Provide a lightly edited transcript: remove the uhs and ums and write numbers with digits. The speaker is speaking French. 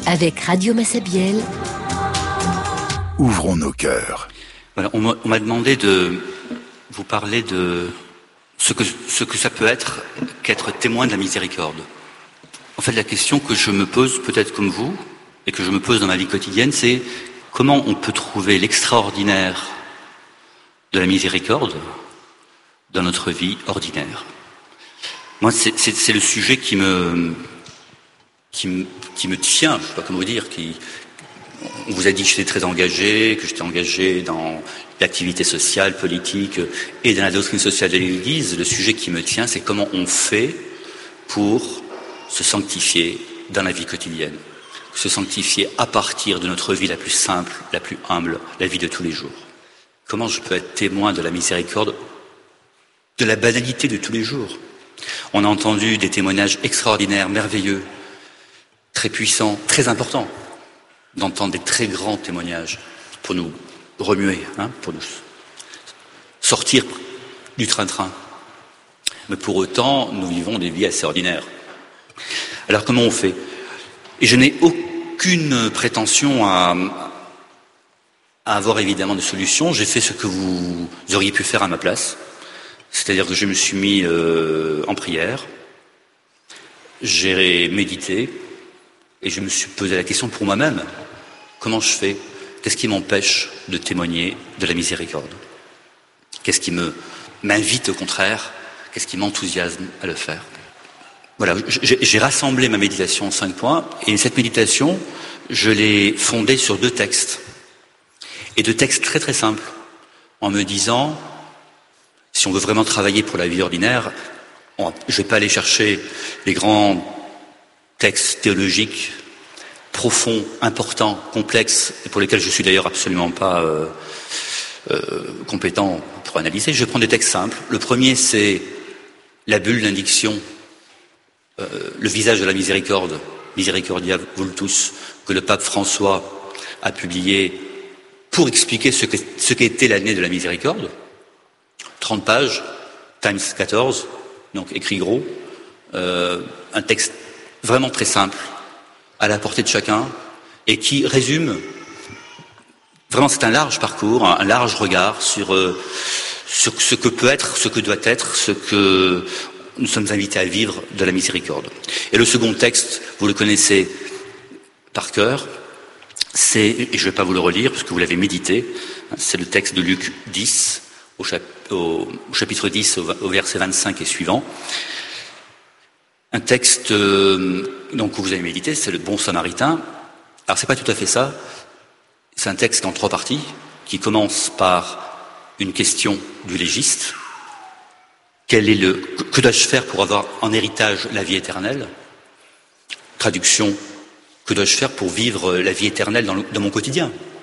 Avec Radio Massabielle. Ouvrons nos cœurs. Voilà, on m'a demandé de vous parler de ce que ça peut être qu'être témoin de la miséricorde. En fait, la question que je me pose, peut-être comme vous, et que je me pose dans ma vie quotidienne, c'est comment on peut trouver l'extraordinaire de la miséricorde dans notre vie ordinaire. Moi, c'est le sujet qui me tient, je ne sais pas comment vous dire, on vous a dit que j'étais très engagé, que j'étais engagé dans l'activité sociale, politique et dans la doctrine sociale de l'Église. Le sujet qui me tient, c'est comment on fait pour se sanctifier dans la vie quotidienne, se sanctifier à partir de notre vie la plus simple, la plus humble, la vie de tous les jours. Comment je peux être témoin de la miséricorde, de la banalité de tous les jours. On a entendu des témoignages extraordinaires, merveilleux, très puissants, très importants, d'entendre des très grands témoignages pour nous remuer, pour nous sortir du train-train. Mais pour autant, nous vivons des vies assez ordinaires. Alors comment on fait? Et je n'ai aucune prétention à avoir évidemment de solution. J'ai fait ce que vous auriez pu faire à ma place. C'est-à-dire que je me suis mis en prière, j'ai médité, et je me suis posé la question pour moi-même. Comment je fais? Qu'est-ce qui m'empêche de témoigner de la miséricorde? Qu'est-ce qui m'invite au contraire? Qu'est-ce qui m'enthousiasme à le faire? Voilà, j'ai rassemblé ma méditation en 5 points, et cette méditation, je l'ai fondée sur 2 textes. Et 2 textes très très simples, en me disant, si on veut vraiment travailler pour la vie ordinaire, je ne vais pas aller chercher les grands textes théologiques profonds, importants, complexes, et pour lesquels je suis d'ailleurs absolument pas compétent pour analyser. Je vais prendre des textes simples. Le premier, c'est la bulle d'indiction, le visage de la miséricorde, Misericordia Vultus, que le pape François a publié pour expliquer ce qu'était l'année de la miséricorde. 30 pages, times 14, donc écrit gros, un texte vraiment très simple, à la portée de chacun, et qui résume, vraiment c'est un large parcours, un large regard sur ce que peut être, ce que doit être, ce que nous sommes invités à vivre de la miséricorde. Et le second texte, vous le connaissez par cœur, et je ne vais pas vous le relire, parce que vous l'avez médité, c'est le texte de Luc 10, au chapitre 10, au verset 25 et suivant. Un texte donc, que vous avez médité, c'est le bon samaritain. Alors c'est pas tout à fait ça, c'est un texte en 3 parties, qui commence par une question du légiste. Que dois-je faire pour avoir en héritage la vie éternelle? Traduction, que dois-je faire pour vivre la vie éternelle dans mon quotidien?